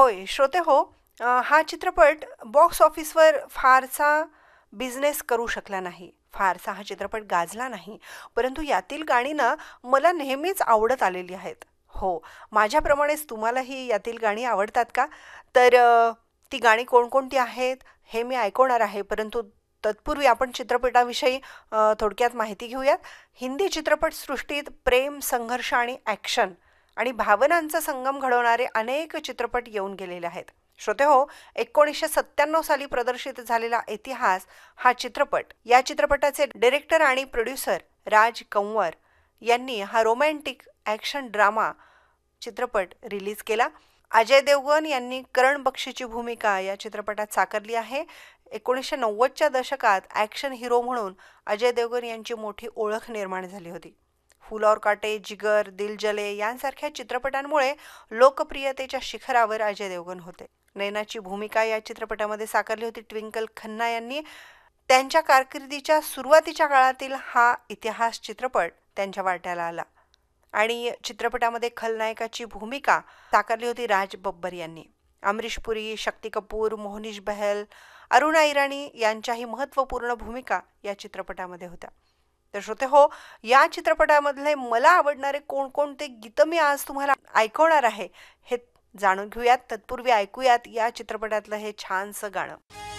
होय, श्रोते हो, हा चित्रपट बॉक्स ऑफिसवर फारसा बिझनेस करू शकला नाही. फारसा हा चित्रपट गाजला नाही. परंतु यातील गाणी ना मला नेहमीच आवडत आलेली आहेत. हो, माझ्याप्रमाणेच तुम्हालाही यातील गाणी आवडतात का? तर ती गाणी कोणकोणती आहेत हे मी ऐकवणार आहे. परंतु तत्पूर्वी आपण चित्रपटाविषयी थोडक्यात माहिती घेऊयात. हिंदी चित्रपटसृष्टीत प्रेम, संघर्ष आणि ॲक्शन आणि भावनांचा संगम घडवणारे अनेक चित्रपट येऊन गेलेले आहेत. श्रोते हो, 1997 साली प्रदर्शित झालेला इतिहास हा चित्रपट, या चित्रपटाचे डिरेक्टर आणि प्रोड्युसर राज कंवर यांनी हा रोमॅन्टिक ॲक्शन ड्रामा चित्रपट रिलीज केला. अजय देवगण यांनी करण बक्षीची भूमिका या चित्रपटात साकारली आहे. 1990च्या दशकात ॲक्शन हिरो म्हणून अजय देवगण यांची मोठी ओळख निर्माण झाली होती. फूल और कांटे, जिगर, दिल जले यांसारख्या चित्रपटांमुळे लोकप्रियतेच्या शिखरावर अजय देवगण होते. नैनाची भूमिका या चित्रपटामध्ये साकारली होती ट्विंकल खन्ना यांनी. त्यांच्या कारकिर्दीच्या सुरुवातीच्या काळातील हा इतिहास चित्रपट त्यांच्या वाट्याला आला आणि चित्रपटामध्ये खलनायकाची भूमिका साकारली होती राज बब्बर यांनी. अमरीश पुरी, शक्ती कपूर, मोहनीश बहल, अरुणा इराणी यांच्याही महत्त्वपूर्ण भूमिका या चित्रपटामध्ये होत्या. तर श्रोते हो, या चित्रपटामधले मला आवडणारे कोणकोणते गीतं मी आज तुम्हाला ऐकवणार आहे हे जाणून घेऊयात. तत्पूर्वी ऐकूयात या चित्रपटातलं हे छानसं गाणं.